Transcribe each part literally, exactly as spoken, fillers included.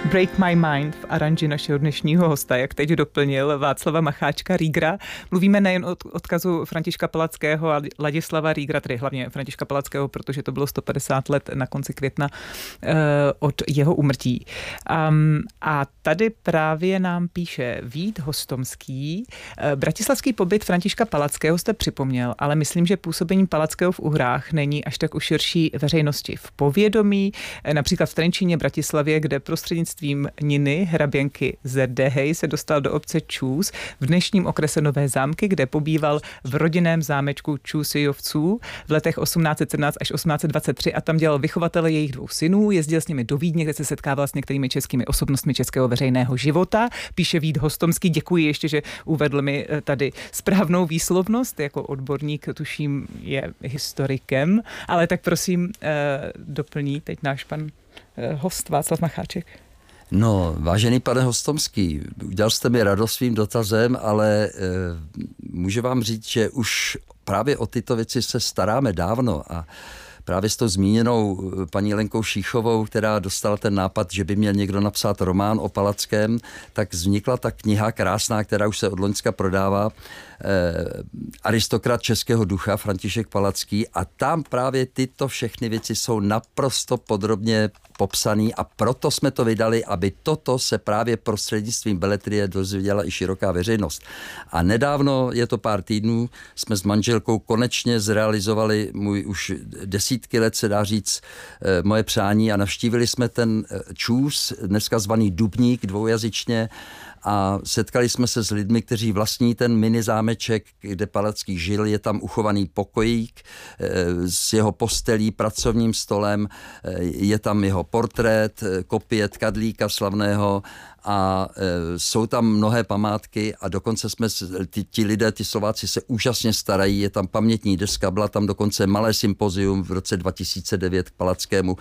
Break My Mind v aranži našeho dnešního hosta, jak teď doplnil Václava Macháčka Rígra. Mluvíme nejen o odkazu Františka Palackého a Ladislava Rígra, tedy hlavně Františka Palackého, protože to bylo sto padesát let na konci května uh, od jeho úmrtí. Um, a tady právě nám píše Vít Hostomský. Uh, bratislavský pobyt Františka Palackého jste připomněl, ale myslím, že působení Palackého v Uhrách není až tak u širší veřejnosti v povědomí. Například v Trenčíně, Bratislavě, kde prostřednictvím Niny, hraběnky Zerdehej, se dostal do obce Čůs v dnešním okrese Nové Zámky, kde pobýval v rodinném zámečku Čůsijovců v letech osmnáct set sedmnáct až osmnáct set dvacet tři a tam dělal vychovatele jejich dvou synů, jezdil s nimi do Vídně, kde se setkával s některými českými osobnostmi českého veřejného života. Píše Vít Hostomský, děkuji ještě, že uvedl mi tady správnou výslovnost, jako odborník, tuším, je historikem, ale tak prosím doplní teď náš pan host Václav Macháček. No, vážený pane Hostomský, udělal jste mi radost svým dotazem, ale e, můžu vám říct, že už právě o tyto věci se staráme dávno a právě s tou zmíněnou paní Lenkou Šíchovou, která dostala ten nápad, že by měl někdo napsat román o Palackém, tak vznikla ta kniha krásná, která už se od loňska prodává, eh, Aristokrat českého ducha, František Palacký, a tam právě tyto všechny věci jsou naprosto podrobně popsaný a proto jsme to vydali, aby toto se právě prostřednictvím beletrie dozvěděla i široká veřejnost. A nedávno, je to pár týdnů, jsme s manželkou konečně zrealizovali můj už desítky let, se dá říct, moje přání a navštívili jsme ten Čůs, dneska zvaný Dubník dvoujazyčně, a setkali jsme se s lidmi, kteří vlastní ten mini zámeček, kde Palacký žil. Je tam uchovaný pokojík s jeho postelí, pracovním stolem, je tam jeho portrét, kopie tkadlíka slavného a e, jsou tam mnohé památky a dokonce jsme, ty, ti lidé, ty Slováci se úžasně starají, je tam pamětní deska, byla tam dokonce malé sympozium v roce dva tisíce devět k Palackému.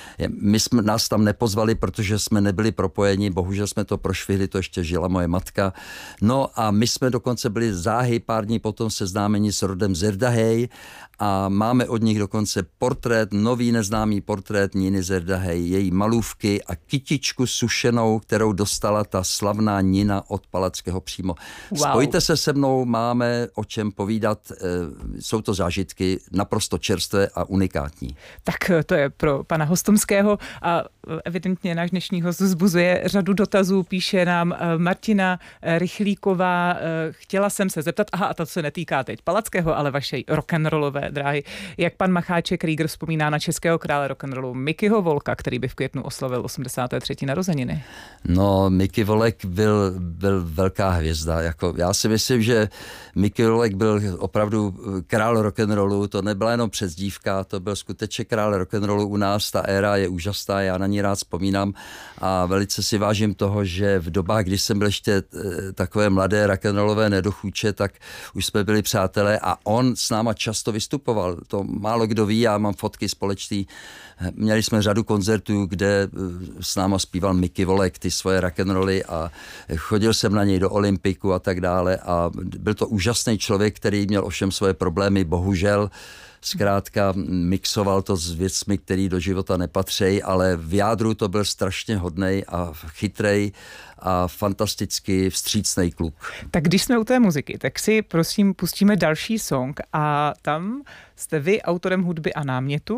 My jsme, nás tam nepozvali, protože jsme nebyli propojeni, bohužel jsme to prošvihli, to ještě žila moje matka. No a my jsme dokonce byli záhy pár dní potom seznámeni s rodem Zerdahej a máme od nich dokonce portrét, nový neznámý portrét Niny Zerdahej, její malůvky a kytičku sušenou, kterou dostala ta slavná Nina od Palackého přímo. Wow. Spojte se se mnou, máme o čem povídat, jsou to zážitky naprosto čerstvé a unikátní. Tak to je pro pana Hostomského a evidentně náš dnešní host vzbuzuje řadu dotazů, píše nám Martina Rychlíková, chtěla jsem se zeptat, aha, a to se netýká teď Palackého, ale vašej rock'n'rollové dráhy. Jak pan Macháček Rígr vzpomíná na českého krále rock'n'rollu Mickeyho Volka, který by v květnu oslavil osmdesáté třetí narozeniny? No, Mickey Volek byl, byl velká hvězda. Jako, já si myslím, že Mickey Volek byl opravdu král rock'n'rollu, to nebyla jenom přezdívka, to byl skutečně král rock'n'rollu u nás, ta éra je úžasná, já na ní rád vzpomínám a velice si vážím toho, že v dobách, kdy jsem byl ještě takové mladé rock'n'rollové nedochůče, tak už jsme byli přátelé a on s náma často vystupoval. To málo kdo ví, já mám fotky společný. Měli jsme řadu koncertů, kde s náma zpíval Mickey Volek ty svoje rock'n'rolly a chodil jsem na něj do Olympiku a tak dále a byl to úžasný člověk, který měl ovšem svoje problémy, bohužel zkrátka mixoval to s věcmi, které do života nepatří, ale v jádru to byl strašně hodnej a chytrej a fantasticky vstřícnej kluk. Tak když jsme u té muziky, tak si prosím pustíme další song a tam jste vy autorem hudby a námětu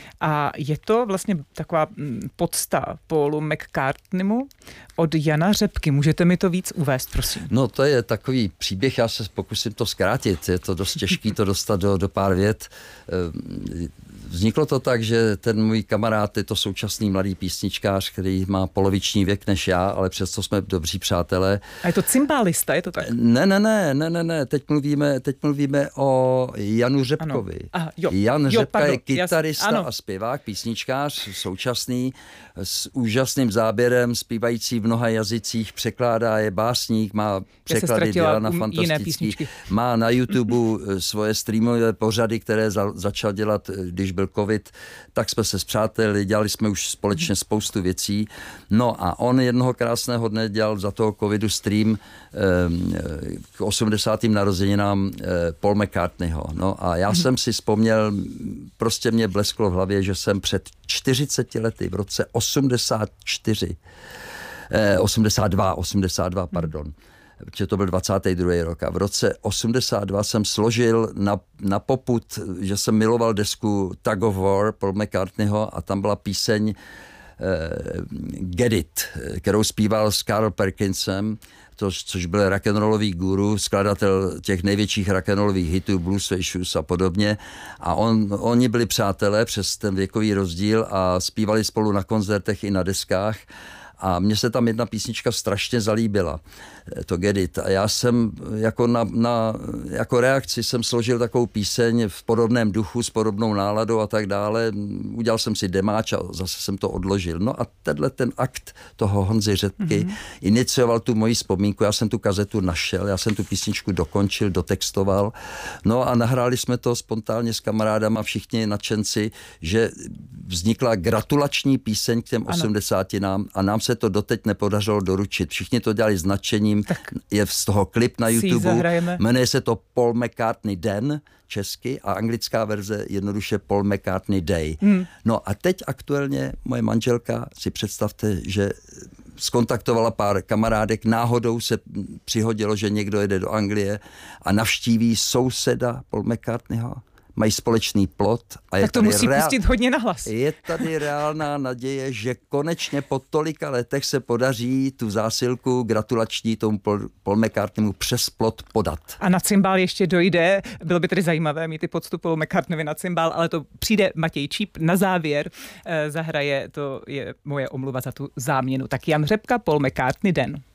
a je to vlastně taková podsta Paulu McCartneymu od Jana Řepky. Můžete mi to víc uvést, prosím? No to je takový příběh, já se pokusím to zkrátit, je to dost těžký to dostat do, do pár vět. Vzniklo to tak, že ten můj kamarád je to současný mladý písničkář, který má poloviční věk než já, ale přesto jsme dobří přátelé. A je to cymbálista, je to tak? Ne, ne, ne, ne, ne, ne. Teď mluvíme, teď mluvíme o Janu Řepkovi. Aha, jo. Jan jo, Řepka pardon, je kytarista jas, a zpěvák, písničkář, současný, s úžasným záběrem, zpívající v mnoha jazycích, překládá, je básník, má překlady dělána fantastický. Má na YouTube svoje streamové pořady, které za, začal dělat, když byl covid, tak jsme se spřátelili, dělali jsme už společně spoustu věcí. No a on jednoho krásného dne dělal za toho covidu stream eh, k osmdesátým narozeninám eh, Paul McCartneyho. No a já hmm. jsem si vzpomněl, prostě mě blesklo v hlavě, že jsem před čtyřiceti lety, v roce osmdesát čtyři, Eh, osmdesát dva, osmdesát dva, pardon. Protože to byl dvacátý druhý rok. A v roce osmdesát dva jsem složil na, na popud, že jsem miloval desku Tug of War Paul McCartneyho a tam byla píseň uh, Get It, kterou zpíval s Carl Perkinsem, to, což byl rock'n'rollový guru, skladatel těch největších rock'n'rollových hitů, Blue Suede Shoes a podobně. A on, oni byli přátelé přes ten věkový rozdíl a zpívali spolu na koncertech i na deskách. A mně se tam jedna písnička strašně zalíbila, to Get It. A já jsem jako, na, na, jako reakci jsem složil takovou píseň v podobném duchu, s podobnou náladou a tak dále. Udělal jsem si demáč a zase jsem to odložil. No a tenhle ten akt toho Honzy Řepky mm-hmm. inicioval tu moji vzpomínku. Já jsem tu kazetu našel, já jsem tu písničku dokončil, dotextoval. No a nahráli jsme to spontánně s kamarádama, všichni nadšenci, že vznikla gratulační píseň k těm ano. osmdesátinám a nám se to doteď nepodařilo doručit. Všichni to dělali s nadšením. Tak je z toho klip na YouTube. Jmenuje se to Paul McCartney Den česky a anglická verze jednoduše Paul McCartney Day. Hmm. No a teď aktuálně moje manželka, si představte, že skontaktovala pár kamarádek, náhodou se přihodilo, že někdo jede do Anglie a navštíví souseda Paul McCartneyho. Mají společný plot. A je tak to musí reál... pustit hodně nahlas. Je tady reálná naděje, že konečně po tolika letech se podaří tu zásilku gratulační tomu Paul McCartneymu přes plot podat. A na cymbál ještě dojde. Bylo by tedy zajímavé mít i poctu Paulu McCartneyovi na cymbál, ale to přijde Matěj Číp na závěr. Eh, zahraje, to je moje omluva za tu záměnu. Tak Jan Řepka, Paul McCartney Den.